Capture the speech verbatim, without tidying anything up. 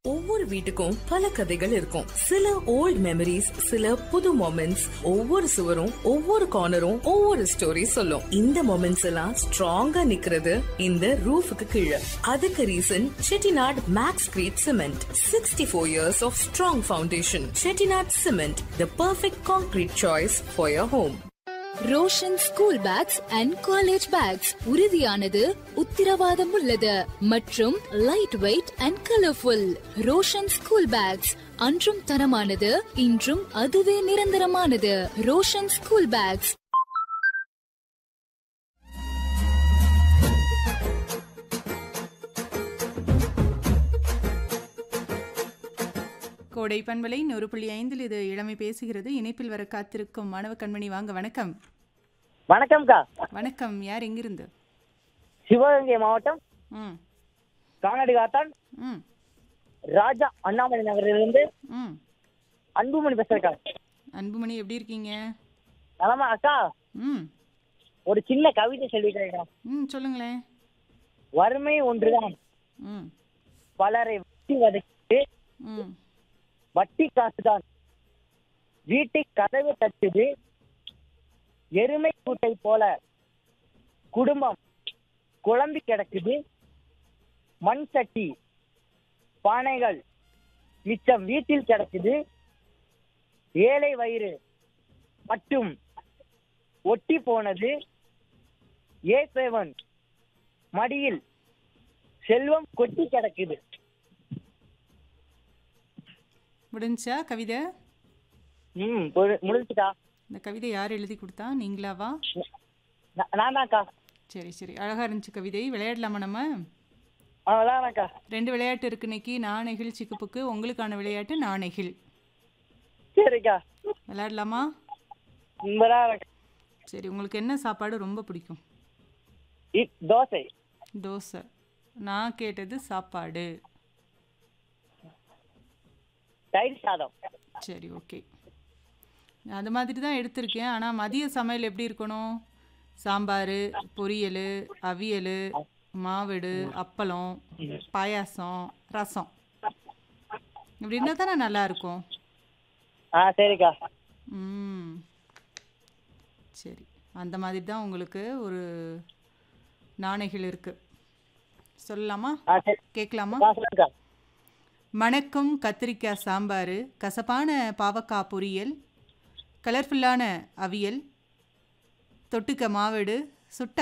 ஒவ்வொரு வீட்டுக்கும் பல கதைகள் இருக்கும். சில ஓல்ட் மெமரிஸ், சில புது மொமெண்ட்ஸ். ஒவ்வொரு சுவரும் ஒவ்வொரு கார்னரும் ஒவ்வொரு ஸ்டோரி சொல்லும். இந்த மொமெண்ட்ஸ் எல்லாம் ஸ்ட்ராங்கா நிக்கிறது இந்த ரூஃபுக்கு கீழே. அதுக்கு reason Chettinad maths greet cement. Sixty four years of strong foundation. Chettinad cement, the perfect concrete choice for your home. Roshan school packs and college bags உறுதியானது, உத்திரவாதம் உள்ளது மற்றும் light weight and colourful. Roshan school packs அன்றும் தரமானது, இன்றும் அதுவே நிரந்தரமானது. Roshan school packs. கோடை பண்பலை நூறு புள்ளி ஐந்தில் இது இளமை பேசுகிறது. இணைப்பில் வர காத்திருக்கும் மாணவ கண்மணி, வாங்க. வணக்கம். வணக்கம்க்கா. வணக்கம். யார் எங்கிருந்து? சிவகங்கை மாவட்டம் ம் கானாடி காத்தான் ம் ராஜா அண்ணாமலை நகரிலிருந்து ம் அன்புமணி பேசுறேக்கா. அன்புமணி, எப்படி இருக்கீங்க? நலமா அக்கா? ம் ஒரு சின்ன கவிதை சொல்லிக்கிறேன். ம் சொல்லுங்களேன். வறுமை ஒன்றுதான் ம் பலரை வட்டி வதக்கிட்டு, ம் வட்டி காசுதான் வீட்டை கதவை தட்டுது. எருமை கூட்டை போல குடும்பம் குழம்பி கிடக்குது. மண் சட்டி பானைகள் மிச்சம் வீட்டில் கிடக்குது. ஏழை வயிறு மட்டும் ஒட்டி போனது. ஏசவன் மடியில் செல்வம் கொட்டி கிடக்குது. முடிஞ்சா கவிதை? ம் முடிஞ்சுட்டா. இந்த கவிதை யார் எழுதி கொடுத்தா? நீங்களாவா? நான் தான்க்கா. சரி சரி, அழகா இருந்துச்சு கவிதை. விளையாடலாமா நம்ம? அவ்வளோதான்க்கா. ரெண்டு விளையாட்டு இருக்கு இன்னைக்கு. நாணெகில் சிக்குப்புக்கு. உங்களுக்கான விளையாட்டு நாணெகில். சரிக்கா, விளையாடலாமா? சரி, உங்களுக்கு என்ன சாப்பாடு ரொம்ப பிடிக்கும்? தோசை. தோசை. நான் கேட்டது சாப்பாடு. தயிர் சாதம். சரி, ஓகே. அது மாதிரி தான் எடுத்திருக்கேன். ஆனால் மதிய சமையல் எப்படி இருக்கணும்? சாம்பார், பொரியல், அவியல், மாவடு, அப்பளம், பாயாசம், ரசம் இப்படி இருந்தால் தானே நல்லா இருக்கும். ஆ சரிக்கா. ம் சரி, அந்த மாதிரி தான் உங்களுக்கு ஒரு நாணெகில் இருக்குது. சொல்லலாமா? கேட்கலாமா? மணக்கும் கத்திரிக்காய் சாம்பார், கசப்பான பாவக்காய் பொரியல், கலர்ஃபுல்லான அவியல், தொட்டுக்க மாவடு, சுட்ட